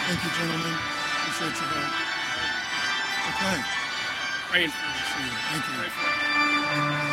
Thank you, gentlemen. Appreciate your help. Okay. Praying for you. See you. Thank you. Pray for you.